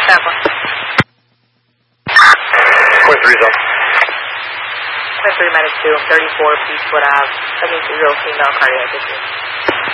Tampa. 0.3 zone. 0.3 -2, 34 Peachwood Ave, 73-year-old female cardiac issue.